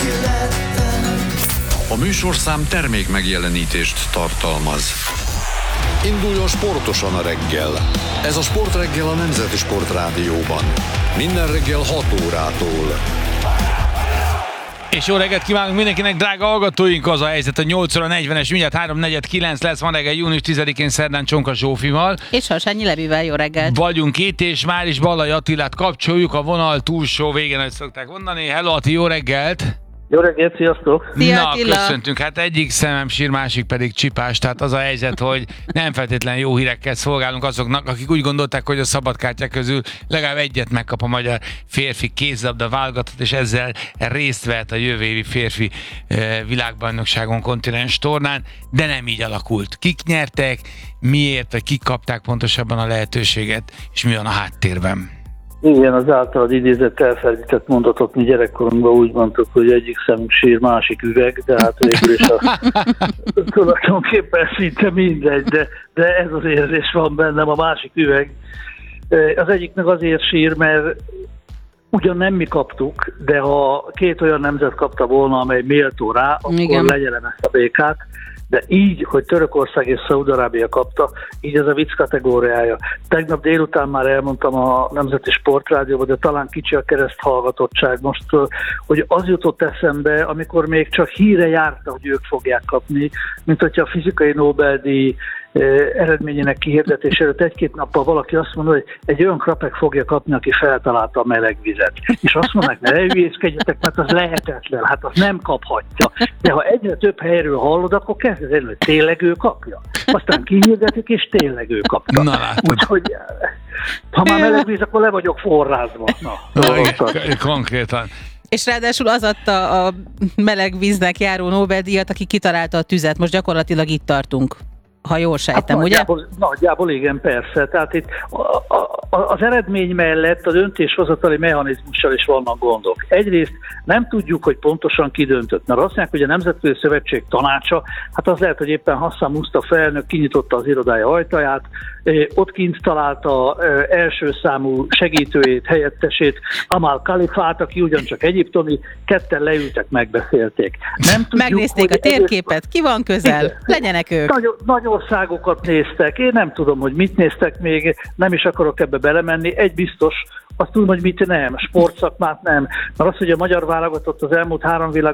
A műsorszám termék megjelenítést tartalmaz. Induljon sportosan a reggel. Ez a Sportreggel a Nemzeti Sportrádióban. Minden reggel 6 órától. És jó reggelt kívánunk mindenkinek, drága hallgatóink! Az a helyzet, a 8 óra 40-es, mindjárt 3:49 lesz, van reggel június 10-én szerdán Csonka Zsófival. És Harsányi Levivel, jó reggelt! Vagyunk itt, és már is Ballai Attilát kapcsoljuk a vonal túlsó végén, ahogy szokták mondani. Hello Ati, jó reggelt! Jó reggelt, sziasztok! Szia, Na, Attila. köszöntünk. Hát egyik szemem sír, másik pedig csipás. Tehát az a helyzet, hogy nem feltétlenül jó hírekkel szolgálunk azoknak, akik úgy gondolták, hogy a szabadkártyák közül legalább egyet megkap a magyar férfi kézilabda válogatott, és ezzel részt vehet a jövő évi férfi világbajnokságon, kontinens tornán, de nem így alakult. Kik nyertek, miért, vagy kik kapták pontosabban a lehetőséget, és mi van a háttérben? Igen, az általad idézett elfelejtett mondatot mi gyerekkorunkban úgy mondtuk, hogy egyik szemünk sír, másik üveg, de hát végül is az tulajdonképpen szinte mindegy, de ez az érzés van bennem, a másik üveg. Az egyiknek azért sír, mert ugyan nem mi kaptuk, de ha két olyan nemzet kapta volna, amely méltó rá, akkor igen, legyen ezt a békát. De így, hogy Törökország és Szaúd-Arábia kapta, így ez a vicc kategóriája. Tegnap délután már elmondtam a Nemzeti Sportrádióban, de talán kicsi a kereszthallgatottság most, hogy az jutott eszembe, amikor még csak híre járta, hogy ők fogják kapni, mint hogyha a fizikai Nobel-díj eredményének kihirdetés előtt egy-két nappal valaki azt mondja, hogy egy olyan krapek fogja kapni, aki feltalálta a meleg vizet. És azt mondják, ne hülyéskedjetek, mert az lehetetlen, hát az nem kaphatja. De ha egyre több helyről hallod, akkor kezded el, hogy tényleg ő kapja. Aztán kihirdetik, és tényleg ő kapta. Na látod. Úgyhogy ha már meleg víz, akkor le vagyok forrázva. Konkrétan. És ráadásul az adta a meleg víznek járó Nobel-díjat, aki kitalálta a tüzet. Most gyakorlatilag itt tartunk, ha jól sejtem, ugye? Nagyjából igen, persze. Tehát itt az eredmény mellett a döntéshozatali mechanizmussal is vannak gondok. Egyrészt nem tudjuk, hogy pontosan ki döntött, mert azt mondják, hogy a Nemzetközi Szövetség tanácsa, hát az lehet, hogy éppen Hassan Mustafa elnök kinyitotta az irodája ajtaját, ott kint találta első számú segítőjét, helyettesét, Amal Khalifát, aki ugyancsak egyiptomi, ketten leültek, megbeszélték. Nem tudjuk, megnézték a térképet, ki van közel, legyenek ők. Nagy országokat néztek, én nem tudom, hogy mit néztek még, nem is akarok ebbe belemenni, egy biztos, azt tudom, hogy mit nem, sportszakmát nem, mert az, hogy a magyar válogatott az elmúlt 3 világ